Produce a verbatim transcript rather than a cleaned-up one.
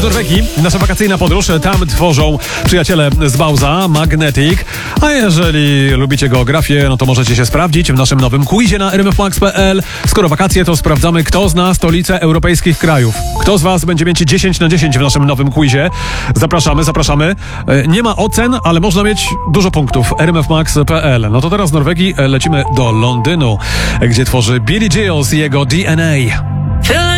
Norwegii. Nasza wakacyjna podróż. Tam tworzą przyjaciele z Bauza, Magnetic. A jeżeli lubicie geografię, no to możecie się sprawdzić w naszym nowym quizie na r m f max kropka p l. Skoro wakacje, to sprawdzamy, kto zna stolice europejskich krajów. Kto z was będzie mieć dziesięć na dziesięć w naszym nowym quizie? Zapraszamy, zapraszamy. Nie ma ocen, ale można mieć dużo punktów. r m f max kropka p l. No to teraz z Norwegii lecimy do Londynu, gdzie tworzy Billy Giles i jego D N A.